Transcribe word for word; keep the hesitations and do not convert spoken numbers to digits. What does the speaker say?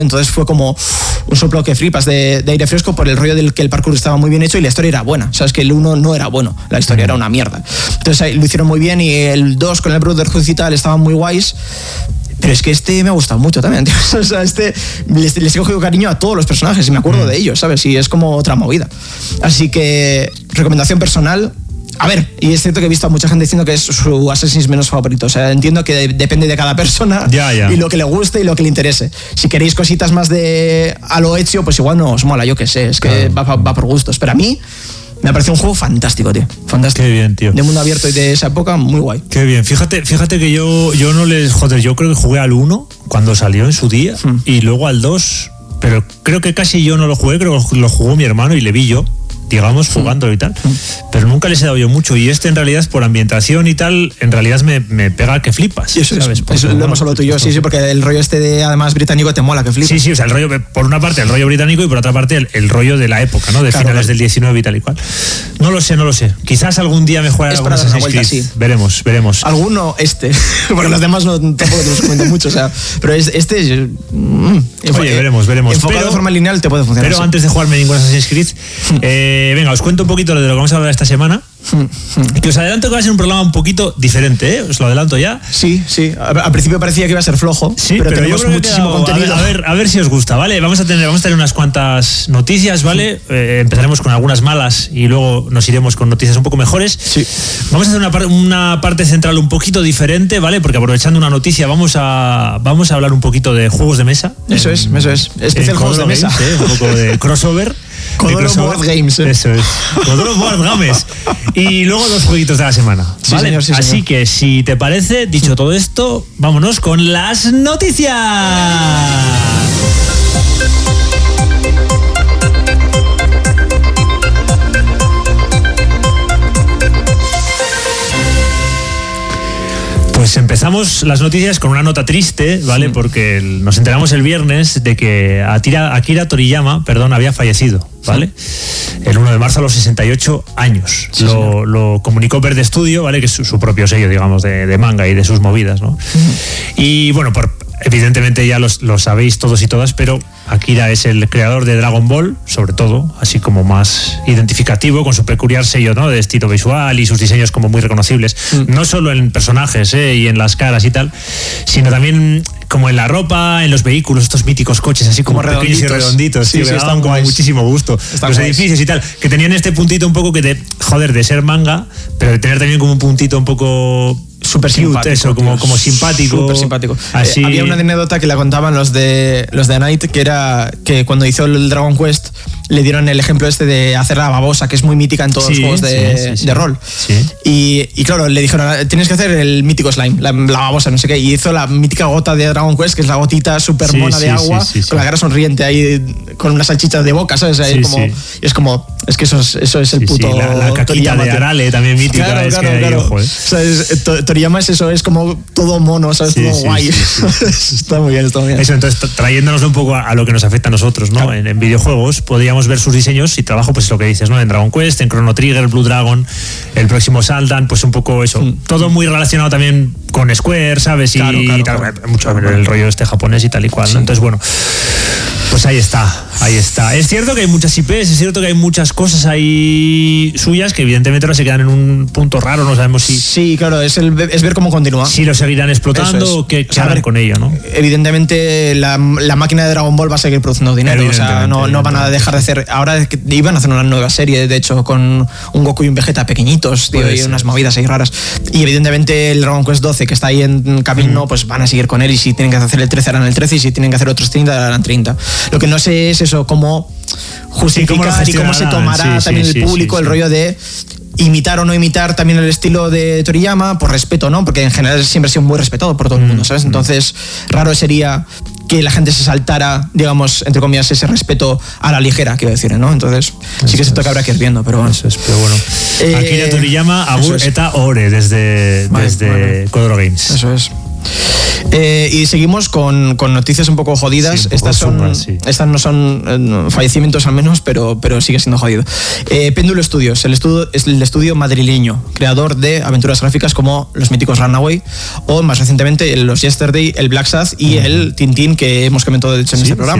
Entonces fue como un soplo que flipas de, de aire fresco por el rollo del que el parkour estaba muy bien hecho y la historia era buena. Sabes que el uno no era bueno, la historia era una mierda. Entonces ahí lo hicieron muy bien y el dos con el Brotherhood y tal estaban muy guays. Pero es que este me ha gustado mucho también, tío. O sea, este les, les he cogido cariño a todos los personajes y me acuerdo mm. de ellos, ¿sabes? Y es como otra movida. Así que, recomendación personal. A ver, y es cierto que he visto a mucha gente diciendo que es su Assassin's menos favorito. O sea, entiendo que de, depende de cada persona ya, ya. y lo que le guste y lo que le interese. Si queréis cositas más de a lo hecho, pues igual no os mola, yo qué sé. Es que claro. va, va por gustos. Pero a mí me ha parecido un juego fantástico, tío. Fantástico. Qué bien, tío. De mundo abierto y de esa época, muy guay. Qué bien. Fíjate, fíjate que yo, yo no les... Joder, yo creo que jugué al uno cuando salió en su día hmm. y luego al dos, pero creo que casi yo no lo jugué, creo que lo jugó mi hermano y le vi yo, digamos, jugándolo y tal, pero nunca les he dado yo mucho y este en realidad por ambientación y tal, en realidad me, me pega que flipas, sí, eso ¿sabes? Es, eso lo hemos hablado tú y yo, sí, sí, porque el rollo este de además británico te mola que flipas. Sí, sí, o sea, el rollo, por una parte el rollo británico y por otra parte el, el rollo de la época, ¿no? De claro, finales claro. del diecinueve y tal y cual. No lo sé, no lo sé. Quizás algún día me juegue algún Assassin's Creed. Sí. Veremos, veremos. Alguno este, porque los demás no, tampoco te los comento mucho, o sea, pero este... Mm, Oye, veremos, veremos. Enfocado pero, de forma lineal te puede funcionar. Pero sí. antes de jugarme ningún Assassin's Creed, eh, venga, os cuento un poquito de lo que vamos a hablar esta semana. Que os adelanto que va a ser un programa un poquito diferente, ¿eh? Os lo adelanto ya. Sí, sí. Al principio parecía que iba a ser flojo, sí, pero, pero tenemos muchísimo quedado, contenido. A ver, a ver, a ver si os gusta, ¿vale? Vamos a tener, vamos a tener unas cuantas noticias, ¿vale? Sí. Eh, empezaremos con algunas malas y luego nos iremos con noticias un poco mejores. Sí. Vamos a hacer una, par una parte central un poquito diferente, ¿vale? Porque aprovechando una noticia vamos a vamos a hablar un poquito de juegos de mesa. Eso en, es, eso es. Especial juegos de mesa. Games, ¿eh? Un poco de crossover. Codoro Board Games. ¿eh? Eso es. Codoro Board Games. Y luego los jueguitos de la semana. ¿Vale? Sí, señor, sí, Así señor. que, si te parece, dicho todo esto, vámonos con las noticias. Pues empezamos las noticias con una nota triste, ¿vale? Sí. Porque el, nos enteramos el viernes de que Akira, Akira Toriyama, perdón, había fallecido, ¿vale? Sí. El uno de marzo a los sesenta y ocho años. Sí, lo, lo comunicó Verde Studio, ¿vale? Que es su, su propio sello, digamos, de, de manga y de sus movidas, ¿no? Sí. Y bueno, por, evidentemente ya los, lo sabéis todos y todas, pero Akira es el creador de Dragon Ball, sobre todo, así como más identificativo, con su peculiar sello, ¿no? De estilo visual y sus diseños como muy reconocibles, mm. no solo en personajes ¿eh? y en las caras y tal, sino también como en la ropa, en los vehículos, estos míticos coches así como, como pequeños y redonditos, sí, tío, sí, que daban como muchísimo gusto. Están los guays. Edificios y tal, que tenían este puntito un poco que de, joder, de ser manga, pero de tener también como un puntito un poco... Súper simpático. Eso, como, como simpático. Súper simpático. Así... Eh, había una anécdota que la contaban los de los de Night, que era que cuando hizo el Dragon Quest le dieron el ejemplo este de hacer la babosa, que es muy mítica en todos sí, los juegos de, sí, sí, sí. de rol. Sí. Y, y claro, le dijeron, tienes que hacer el mítico slime, la, la babosa, no sé qué. Y hizo la mítica gota de Dragon Quest, que es la gotita súper mona sí, de sí, agua, sí, sí, sí. con la cara sonriente ahí, con unas salchichas de boca, ¿sabes? Ahí sí, como, sí. Y es como, es que eso es, eso es el sí, puto sí, la, la caquita Toriyama, de Arale también mítica. Claro, es claro, que claro. Ahí, ojo, ¿eh? O sea, es, Toriyama es eso, es como todo mono, ¿sabes? Sí, todo sí, guay. Sí, sí. Está muy bien, está muy bien. Eso, entonces, trayéndonos un poco a, a lo que nos afecta a nosotros, ¿no? Claro. En, en videojuegos, podríamos ver sus diseños y trabajo, pues lo que dices, ¿no? En Dragon Quest, en Chrono Trigger, Blue Dragon, el próximo Saldan, pues un poco eso. Mm. Todo muy relacionado también con Square, ¿sabes? Y, claro, claro, y tal, claro. mucho claro, el rollo este japonés y tal y cual, ¿no? Sí. Entonces, bueno, pues ahí está, ahí está. Es cierto que hay muchas I Pes, es cierto que hay muchas cosas ahí suyas que evidentemente ahora se quedan en un punto raro, no sabemos si... Sí, claro, es, el, es ver cómo continúa. Si lo seguirán explotando es. o qué, qué harán con ello, ¿no? Evidentemente la, la máquina de Dragon Ball va a seguir produciendo dinero, o sea, no, no van a dejar de hacer... Ahora iban a hacer una nueva serie, de hecho, con un Goku y un Vegeta pequeñitos, tío, y ser. unas movidas ahí raras. Y evidentemente el Dragon Quest doce, que está ahí en camino, mm. pues van a seguir con él, y si tienen que hacer el trece harán el trece, y si tienen que hacer otros treinta harán treinta. Lo que no sé es eso, cómo justificar sí, cómo y cómo se tomará sí, también sí, el público, sí, sí, el rollo de imitar o no imitar también el estilo de Toriyama, por respeto, ¿no? Porque en general siempre ha sido muy respetado por todo el mundo, ¿sabes? Entonces, raro sería que la gente se saltara, digamos, entre comillas, ese respeto a la ligera, quiero decir, ¿no? Entonces, eso sí que siento que habrá que ir viendo, pero bueno. Eso es, pero bueno. Eh, Akira Toriyama, agur eta ore, desde, vale, desde vale. Codoro Games. Eso es. Eh, y seguimos con, con noticias un poco jodidas. Sí, un poco estas, son, sombra, sí. estas no son eh, fallecimientos al menos, pero, pero sigue siendo jodido. Eh, Péndulo Studios, el estudio, es el estudio madrileño, creador de aventuras gráficas como los míticos Runaway o más recientemente los Yesterday, el Black Sabbath y uh-huh. el Tintín que hemos comentado de hecho en sí, este programa.